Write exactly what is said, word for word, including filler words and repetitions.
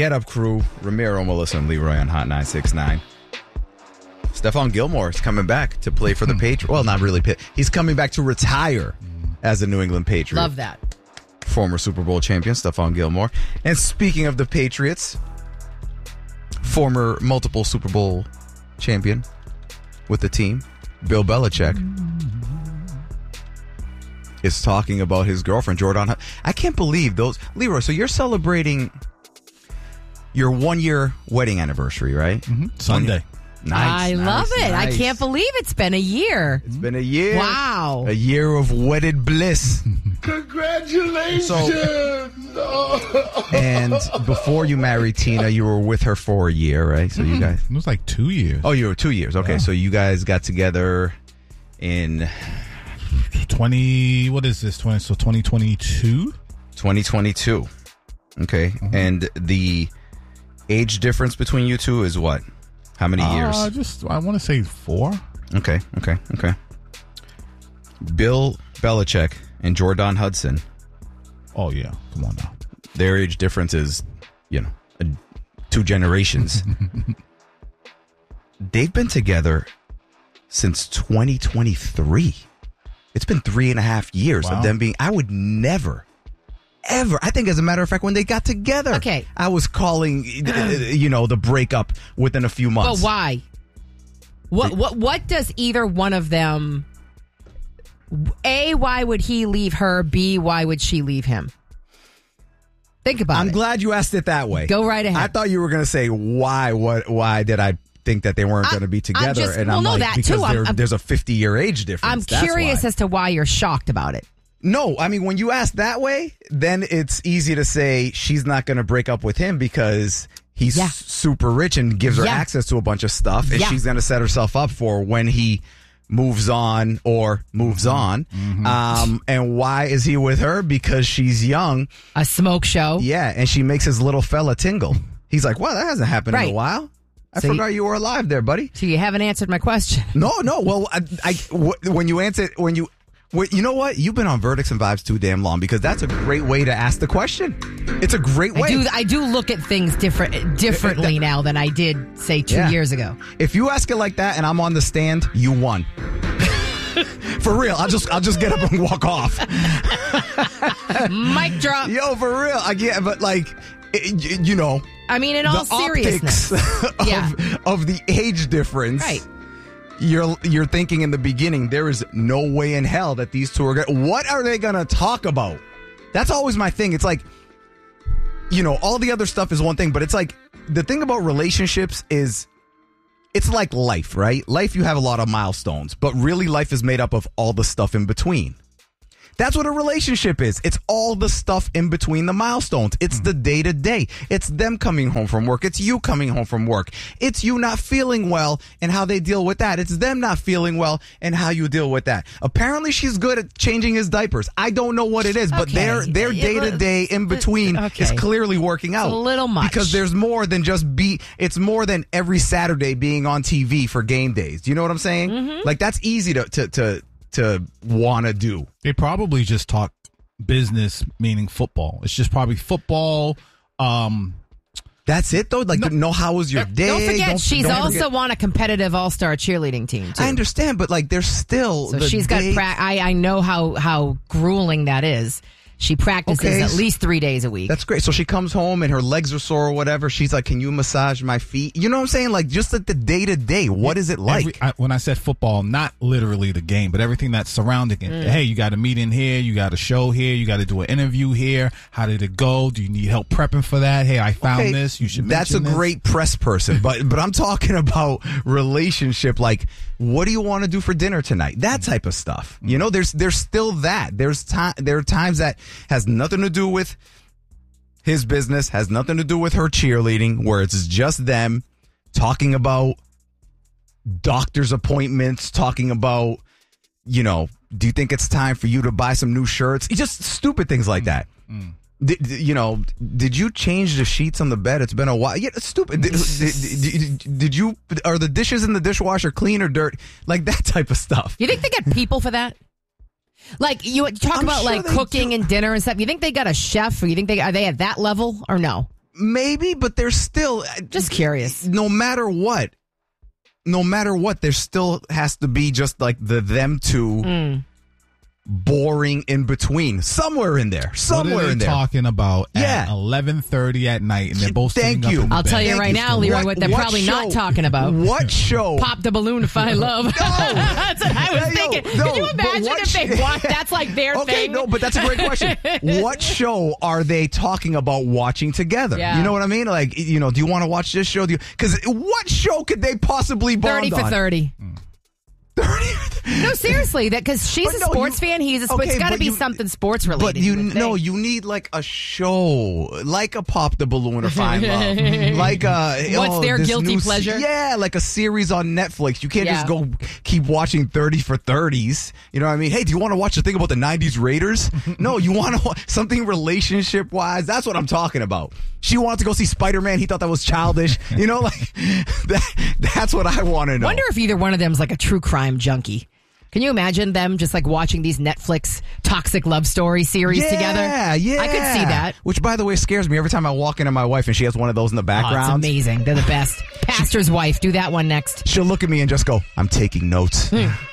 Get Up Crew, Ramiro, Melissa, and Leroy on Hot nine six nine. Stephon Gilmore is coming back to play for the Patriots. Well, not really. He's coming back to retire as a New England Patriot. Love that. Former Super Bowl champion, Stephon Gilmore. And speaking of the Patriots, former multiple Super Bowl champion with the team, Bill Belichick, is talking about his girlfriend, Jordan Hudson. I can't believe those. Leroy, so you're celebrating your one-year wedding anniversary, right? Mm-hmm. Sunday. Nice. I nice, love it. nice. I can't believe it's been a year. It's been a year. Wow. A year of wedded bliss. Congratulations. So, and before you married Tina, you were with her for a year, right? So you guys. It was like two years. Oh, you were two years. Okay, Yeah. so you guys got together in twenty. What is this? Twenty. So twenty twenty-two. twenty twenty-two. Okay, Mm-hmm. and the age difference between you two is what? How many years? Uh, just I want to say four. Okay, okay, okay. Bill Belichick and Jordan Hudson. Oh yeah, come on now. Their age difference is, you know, a, two generations. They've been together since twenty twenty-three. It's been three and a half years Wow. of them being. I would never, ever. I think, as a matter of fact, when they got together, Okay. I was calling, you know, the breakup within a few But months. why? What what what does either one of them? A, why would he leave her? B, why would she leave him? Think about I'm it. glad you asked it that way. Go right ahead. I thought you were going to say why. What? Why did I think that they weren't I- going to be I'm together? just- and well, I'm no, like, that because too. I'm- there- I'm- there's a fifty year age difference. I'm That's curious why. as to why you're shocked about it. No, I mean, when you ask that way, then it's easy to say she's not going to break up with him because he's Yeah. s- super rich and gives her Yeah. access to a bunch of stuff, and Yeah. she's going to set herself up for when he moves on or moves on. Um, and why is he with her? Because she's young. A smoke show. Yeah, and she makes his little fella tingle. He's like, wow, that hasn't happened in Right. a while. I So you- forgot you were alive there, buddy. So you haven't answered my question. No, no. Well, I, I w- when you answer, when you, when, you know what? You've been on Verdicts and Vibes too damn long because that's a great way to ask the question. It's a great way. I do I do look at things different differently now than I did say two Yeah. years ago. If you ask it like that and I'm on the stand, you won. For real, I'll just I'll just get up and walk off. Mic drop. Yo, for real. I get, but like, it, y- you know, I mean, in all the seriousness. optics of, Yeah. of the age difference. Right. You're you're thinking in the beginning there is no way in hell that these two are going. What are they going to talk about? That's always my thing. It's like, you know, all the other stuff is one thing, but it's like the thing about relationships is it's like life, right? Life, you have a lot of milestones, but really life is made up of all the stuff in between. That's what a relationship is. It's all the stuff in between the milestones. It's the day to day. It's them coming home from work. It's you coming home from work. It's you not feeling well and how they deal with that. It's them not feeling well and how you deal with that. Apparently she's good at changing his diapers. I don't know what it is, but Okay. their their It- day to day in between okay. is clearly working out. a little much. Because there's more than just be it's more than every Saturday being on T V for game days. Do you know what I'm saying? Mm-hmm. Like that's easy to to to to want to do. They probably just talk business, meaning football. It's just probably football. Um, That's it, though? Like, no, no how was your day? Don't forget, she's don't also forget- on a competitive all-star cheerleading team, too. I understand, but, like, there's still... So the she's got... day- Pra- I, I know how, how grueling that is. She practices Okay, at so- least three days a week. That's great. So she comes home and her legs are sore or whatever. She's like, can you massage my feet? You know what I'm saying? Like, just like the day-to-day. What is it like? every- I, when I said football, not literally the game, but everything that's surrounding it. Mm. Hey, you got a meeting here, you got a show here, you got to do an interview here. How did it go? Do you need help prepping for that? Hey, I found Okay, this. You should. That's a mention this. great press person, but but I'm talking about relationship. Like, what do you want to do for dinner tonight? That type of stuff. You know, there's there's still that. There's time. There are times that has nothing to do with his business, has nothing to do with her cheerleading, where it's just them talking about doctor's appointments, talking about, you know, do you think it's time for you to buy some new shirts? Just stupid things like that. Did, did- you know, did you change the sheets on the bed? It's been a while. Yeah, it's stupid. Did, did, did, did you, are the dishes in the dishwasher clean or dirt? Like that type of stuff. You think they get people for that? Like, you talk I'm about, sure like, they cooking do. and dinner and stuff. You think they got a chef, or you think they are they at that level, or no? maybe, but there's still Just curious. No matter what, no matter what, there still has to be just like the them two. Mm. Boring in between, somewhere in there, somewhere what are they in there. Talking about Yeah. at eleven thirty at night, and they're both. Thank sitting you. Up in the I'll bed. tell you Thank right you. now, Leroy, what, What- they're what probably show- not talking about. What show? Pop the balloon to find love. That's what I was Hey, yo, thinking. no, Can you but imagine what if they sh- watch? That's like their Okay, thing. no, but that's a great question. What show are they talking about watching together? Yeah. You know what I mean? Like, you know, do you want to watch this show? Do you? Because what show could they possibly bond thirty for on? thirty. thirty. No, seriously, that because she's But a no, sports you- fan. He's a sports. okay, It's got to but be you- something sports related. But you would know, think. you need like a show, like a Pop the Balloon or Find Love, like a What's oh, their this guilty new se- pleasure? Yeah, like a series on Netflix. You can't Yeah. just go keep watching thirty for thirties. You know what I mean? Hey, do you want to watch the thing about the nineties Raiders? No, you want to something relationship wise. That's what I'm talking about. She wanted to go see Spider-Man. He thought that was childish. You know, like that. That's what I want to know. Wonder if either one of them's like a true crime junkie. Can you imagine them just like watching these Netflix toxic love story series yeah, together? Yeah, I could see that. Which, by the way, scares me every time I walk into my wife and she has one of those in the Oh, it's background. amazing. They're the best. Pastor's wife. Do that one next. She'll look at me and just go, "I'm taking notes."